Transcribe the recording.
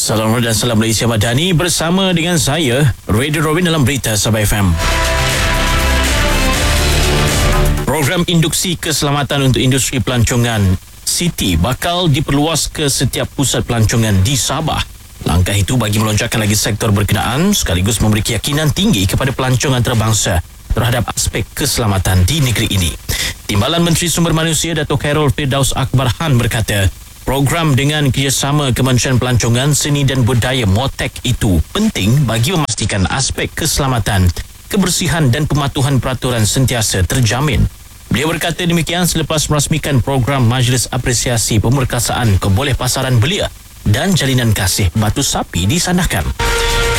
Salam dan salam Malaysia Madani bersama dengan saya, Radio Robin dalam Berita Sabah FM. Program induksi keselamatan untuk industri pelancongan City bakal diperluas ke setiap pusat pelancongan di Sabah. Langkah itu bagi melonjakkan lagi sektor berkenaan sekaligus memberi keyakinan tinggi kepada pelancong antarabangsa terhadap aspek keselamatan di negeri ini. Timbalan Menteri Sumber Manusia Datuk Khairul Firdaus Akbar Han berkata, program dengan kerjasama Kementerian Pelancongan, Seni dan Budaya MOTEK itu penting bagi memastikan aspek keselamatan, kebersihan dan pematuhan peraturan sentiasa terjamin. Beliau berkata demikian selepas merasmikan program Majlis Apresiasi Pemerkasaan Kebolehpasaran Belia dan Jalinan Kasih Batu Sapi disanakan.